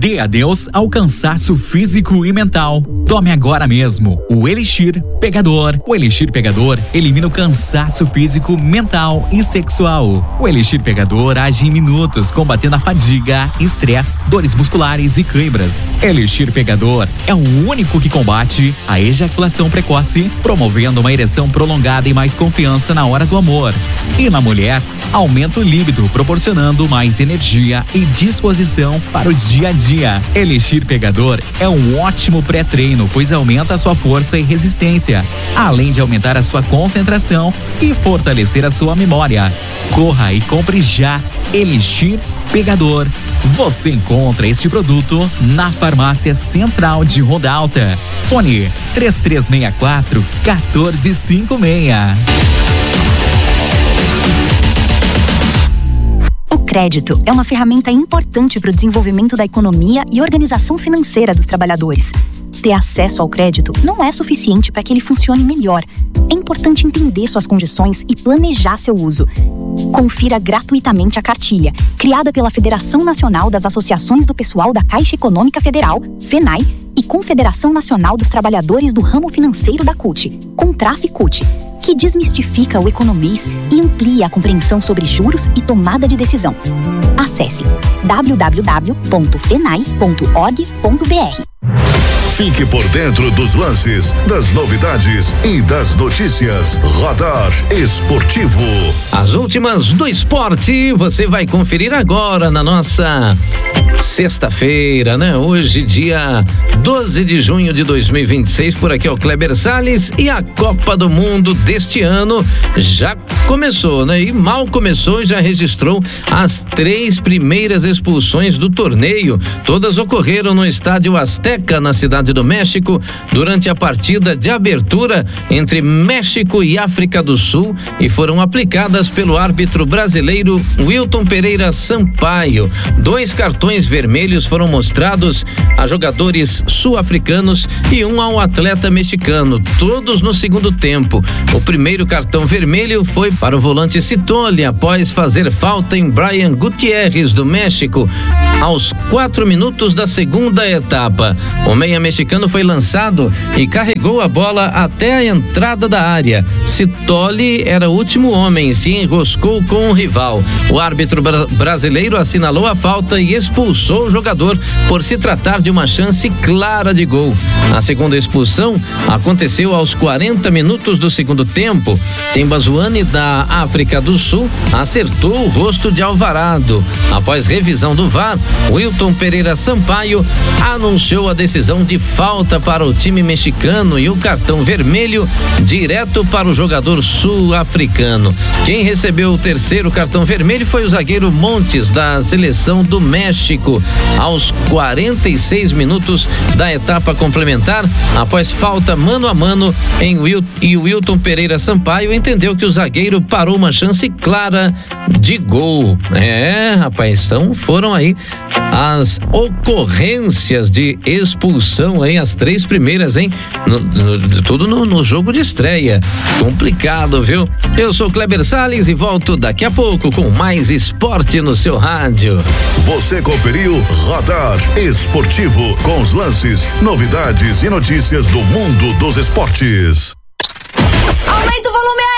Dê adeus ao cansaço físico e mental. Tome agora mesmo o Elixir Pegador. O Elixir Pegador elimina o cansaço físico, mental e sexual. O Elixir Pegador age em minutos, combatendo a fadiga, estresse, dores musculares e cãibras. Elixir Pegador é o único que combate a ejaculação precoce, promovendo uma ereção prolongada e mais confiança na hora do amor. E na mulher, aumenta o líbido, proporcionando mais energia e disposição para o dia a dia. Elixir Pegador é um ótimo pré-treino, pois aumenta a sua força e resistência, além de aumentar a sua concentração e fortalecer a sua memória. Corra e compre já Elixir Pegador. Você encontra este produto na Farmácia Central de Ronda Alta. Fone 3364-1456. O crédito é uma ferramenta importante para o desenvolvimento da economia e organização financeira dos trabalhadores. Ter acesso ao crédito não é suficiente para que ele funcione melhor. É importante entender suas condições e planejar seu uso. Confira gratuitamente a cartilha, criada pela Federação Nacional das Associações do Pessoal da Caixa Econômica Federal, FENAI, e Confederação Nacional dos Trabalhadores do Ramo Financeiro da CUT, Contraf-CUT, que desmistifica o economês e amplia a compreensão sobre juros e tomada de decisão. Acesse www.fenai.org.br. Fique por dentro dos lances, das novidades e das notícias. Radar Esportivo. As últimas do esporte você vai conferir agora na nossa sexta-feira, né? Hoje, dia 12 de junho de 2026. Por aqui é o Kleber Salles e a Copa do Mundo deste ano já começou, né? E mal começou, já registrou as 3 primeiras expulsões do torneio. Todas ocorreram no Estádio Azteca, na Cidade do México, durante a partida de abertura entre México e África do Sul, e foram aplicadas pelo árbitro brasileiro Wilton Pereira Sampaio. 2 cartões vermelhos foram mostrados a jogadores sul-africanos e um ao atleta mexicano, todos no segundo tempo. O primeiro cartão vermelho foi para o volante Citoli, após fazer falta em Brian Gutierrez, do México, aos 4 minutos da segunda etapa. O meia mexicano foi lançado e carregou a bola até a entrada da área. Citoli era o último homem, se enroscou com o rival. O árbitro brasileiro assinalou a falta e expulsou o jogador por se tratar de uma chance clara de gol. A segunda expulsão aconteceu aos 40 minutos do segundo tempo. Tembazuane, da África do Sul, acertou o rosto de Alvarado. Após revisão do VAR, Wilton Pereira Sampaio anunciou a decisão de falta para o time mexicano e o cartão vermelho direto para o jogador sul-africano. Quem recebeu o terceiro cartão vermelho foi o zagueiro Montes, da seleção do México, aos 46 minutos da etapa complementar. Após falta mano a mano e o Wilton Pereira Sampaio entendeu que o zagueiro parou uma chance clara de gol. Rapaz, então foram aí as ocorrências de expulsão aí, as 3 primeiras, hein? Tudo no jogo de estreia. Complicado, viu? Eu sou Kleber Salles e volto daqui a pouco com mais esporte no seu rádio. Você conferiu Radar Esportivo, com os lances, novidades e notícias do mundo dos esportes. Aumenta o volume